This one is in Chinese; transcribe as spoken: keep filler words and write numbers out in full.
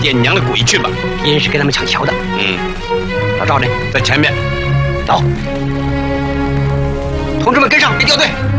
点娘的鬼去吧。 也是给他们抢桥的。 嗯， 老赵呢？ 在前面。 走，同志们跟上，别掉队。